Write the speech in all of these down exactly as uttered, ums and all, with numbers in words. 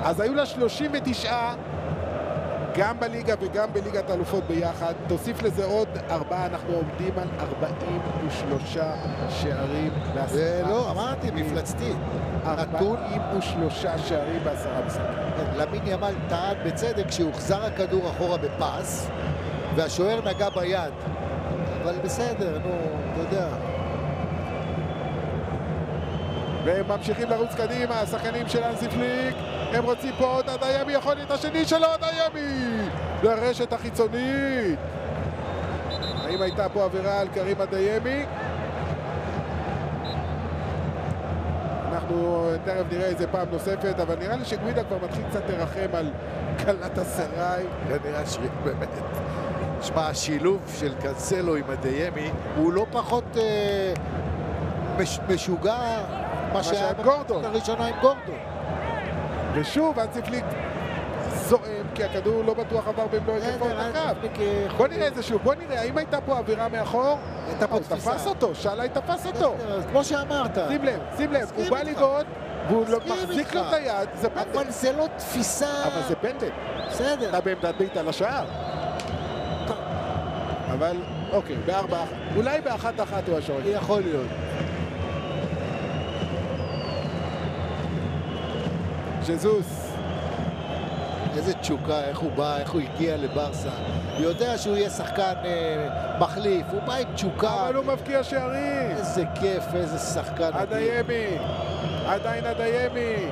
אז היו לה שלושים ותשע, גם בליגה וגם בליגת האלופות ביחד. תוסיף לזה עוד ארבעה, אנחנו עומדים על ארבעים ושלושה שערים בעשרה. לא, אמרתי, מפלצתי. ארבעים ושלושה שערים בעשרה משחקים. למין ימל טען בצדק שהוחזר הכדור אחורה בפס, והשוער נגע ביד. אבל בסדר, נו, אתה יודע. והם ממשיכים לרוץ קדימה, השחקנים של אנסי פליק. הם רוצים פה עוד אדיימי, יכול להיות השני שלו, אדיימי! לרשת החיצונית. האם הייתה פה עבירה על קרים אדיימי? אנחנו תכף נראה איזה פעם נוספת, אבל נראה לי שגווידה כבר מתחיל קצת לרחם על גלאטסראי. נראה שבאמת. שמע, השילוב של קנסלו עם אדיימי הוא לא פחות אה, מש, משוגע מה שהיה גורדון. הראשונה עם גורדון. ושוב, אנסי פליק זועם, כי הכדור לא בטוח עבר במלוא היקפו את הקו. בוא נראה איזה שוב, בוא נראה, האם הייתה פה עבירה מאחור? הוא תפס אותו, שאלה תפס אותו. כמו שאמרת. שים לב, שים לב, הוא בא לבעוט, והוא מחזיק לו את היד, זה פנדל. אבל זה לא תפיסה. אבל זה פנדל. בסדר. אתה בעמדת בעיטה לשער. אבל, אוקיי, בארבע, אולי באחת אחת הוא השוער. יכול להיות. ז'זוס. איזה תשוקה, איך הוא בא, איך הוא הגיע לברסה. הוא יודע שהוא יהיה שחקן אה, מחליף, הוא בא עם תשוקה. אבל הוא מבקיע שערים. איזה כיף, איזה שחקן. אדיימי, עדיין אדיימי.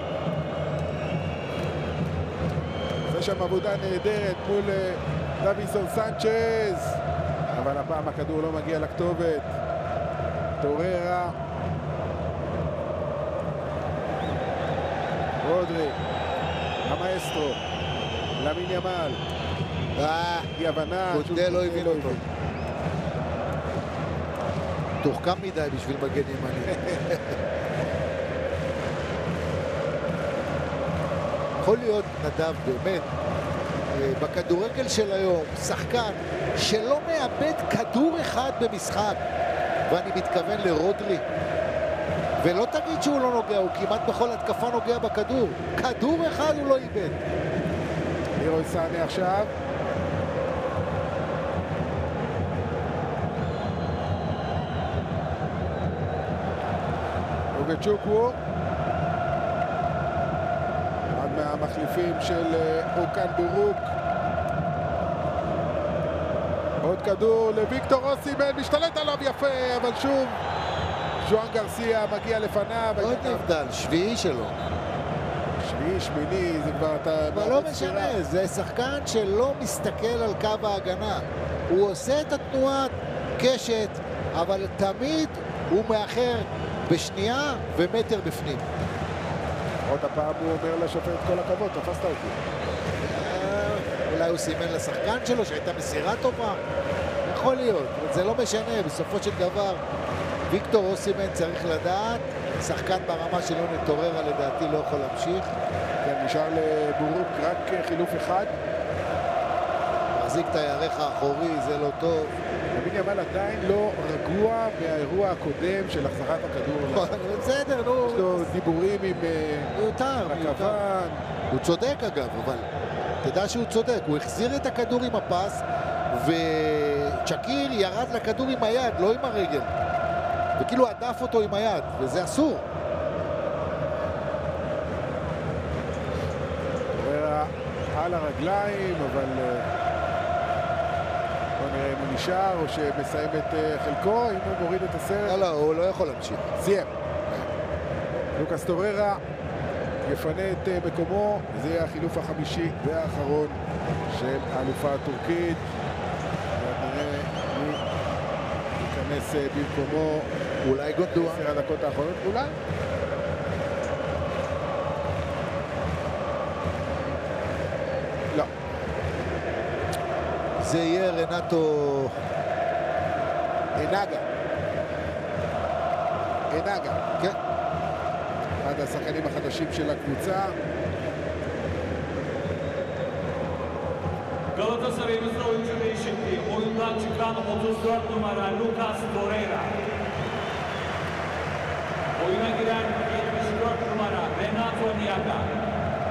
זה שם עבודה נהדרת מול דווינסון סנצ'ז. אבל הפעם הכדור לא מגיע לכתובת. טוררה. רודרי. המאסטרו. למין ימל. אה, היא הבנה. קונדה לא הבין אותו. תוחכם מדי בשביל מגן ימני. יכול להיות, נדב, באמת, בכדורגל של היום, שחקן שלא מאבד כדור אחד במשחק, ואני מתכוון לרודרי, ולא תגיד שהוא לא נוגע, הוא כמעט בכל התקפה נוגע בכדור, כדור אחד הוא לא איבד. לירוי סאני עכשיו. אוגצ'וקו, אחד מהמחליפים של אוקן בורוק. עוד כדור לוויקטור אוסימן, משתלט עליו יפה, אבל שוב ז'ואן גרסיה מגיע לפניו. עוד נבדל, שביעי שלו. שביעי, שמיני, זה כבר אתה... אבל לא משנה, זה שחקן שלא מסתכל על קו ההגנה. הוא עושה את התנועת קשת, אבל תמיד הוא מאחר בשנייה ומטר בפנים. עוד הפעם הוא אומר לשופט כל הכבוד, תפסת אותי. אולי הוא סימן לשחקן שלו שהייתה מסירה טובה. יכול להיות, זה לא משנה, בסופו של דבר ויקטור אוסימן צריך לדעת, שחקן ברמה שלא נתעורר לדעתי לא יכול להמשיך. כן, נשאר לבורוק רק חילוף אחד. מחזיק את הירך האחורי, זה לא טוב. למין ימל עדיין לא רגוע מהאירוע הקודם של החזרת הכדור. בסדר, נו. יש לו דיבורים עם מיותר, הכוון. הוא צודק אגב, אבל תדע שהוא צודק. הוא החזיר את הכדור עם הפס, וצ'קיר ירד לכדור עם היד, לא עם הרגל. וכאילו עדף אותו עם היד, וזה אסור. טוררה על הרגליים, אבל בוא נראה אם הוא נשאר או שמסיים את חלקו, אם הוא מוריד את הסרט. לא, לא, הוא לא יכול להמשיך. סיים. לוקאס טוררה יפנה את מקומו, זה יהיה החילוף החמישי והאחרון של האלופה הטורקית. נראה מי ייכנס במקומו. אולי גונדואן. עשר הדקות האחרונות, אולי. לא. זה יהיה רנטו אנגה. אנגה, כן. אחד השחקנים החדשים של הקבוצה. Galatasaray'ımızda oyuncu değişikliği. Oyundan çıkan otuz dört numara Lucas Torreira. Oyuna giren yetmiş dört numara Renato Niaga.